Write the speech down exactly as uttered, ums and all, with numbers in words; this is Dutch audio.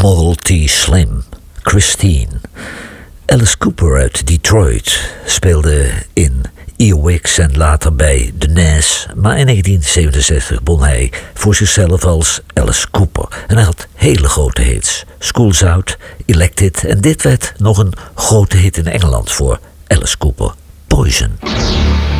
Paul T. Slim, Christine. Alice Cooper uit Detroit speelde in Earwigs en later bij The Nas, maar in negentien zevenenzestig begon hij voor zichzelf als Alice Cooper. En hij had hele grote hits. School's Out, Elected en dit werd nog een grote hit in Engeland voor Alice Cooper, Poison.